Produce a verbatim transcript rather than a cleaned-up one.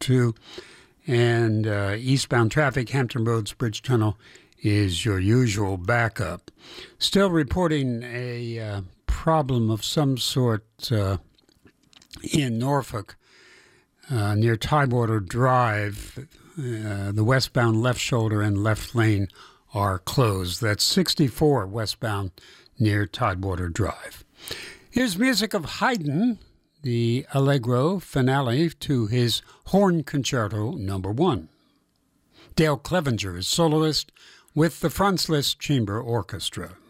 two. And uh, eastbound traffic, Hampton Roads Bridge Tunnel is your usual backup. Still reporting a uh, problem of some sort uh, in Norfolk uh, near Tidewater Drive. Uh, the westbound left shoulder and left lane are closed. That's sixty-four westbound near Tidewater Drive. Here's music of Haydn, the Allegro finale to his Horn Concerto Number One. Dale Clevenger is soloist with the Franz Liszt Chamber Orchestra.